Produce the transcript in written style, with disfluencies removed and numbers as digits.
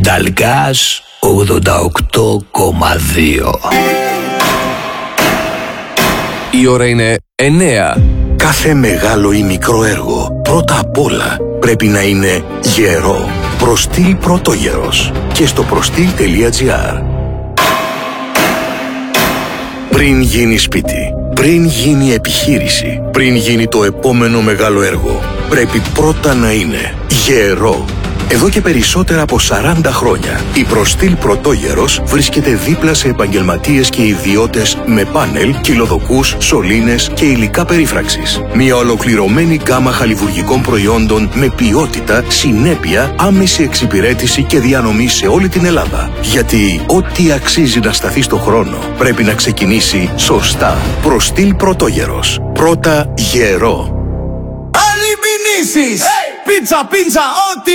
Νταλγκάς 88,2. Η ώρα είναι 9. Κάθε μεγάλο ή μικρό έργο πρώτα απ' όλα πρέπει να είναι γερό. Προστήλ Πρωτόγερος και στο προστήλ.gr. Πριν γίνει σπίτι, πριν γίνει επιχείρηση, πριν γίνει το επόμενο μεγάλο έργο, πρέπει πρώτα να είναι γερό. Εδώ και περισσότερα από 40 χρόνια, η Προστήλ Πρωτόγερος βρίσκεται δίπλα σε επαγγελματίες και ιδιώτες με πάνελ, κυλοδοκούς, σωλήνες και υλικά περίφραξης. Μια ολοκληρωμένη γκάμα χαλιβουργικών προϊόντων με ποιότητα, συνέπεια, άμεση εξυπηρέτηση και διανομή σε όλη την Ελλάδα. Γιατί ό,τι αξίζει να σταθεί στο χρόνο πρέπει να ξεκινήσει σωστά. Προστήλ Πρωτόγερος. Πρώτα γερό. Άλλοι μηνύσεις! Πίτσα, ό,τι